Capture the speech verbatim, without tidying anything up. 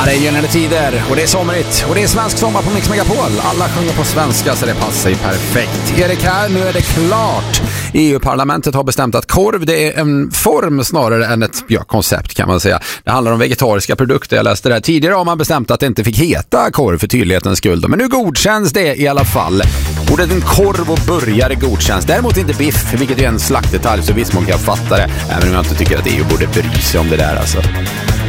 det är gyllene tider och det är somrigt och det är svensk sommar på Mix Megapol. Alla sjunger på svenska så det passar ju perfekt. Erik här, nu är det klart. E U-parlamentet har bestämt att korv det är en form snarare än ett ja, koncept kan man säga. Det handlar om vegetariska produkter. Jag läste det här. Tidigare har man bestämt att det inte fick heta korv för tydlighetens skull. Men nu godkänns det i alla fall. Ordet en korv och burgare godkänns. Däremot inte biff, vilket är en slaktdetalj så visst man kan fatta det. Även om jag inte tycker att E U borde bry sig om det där alltså.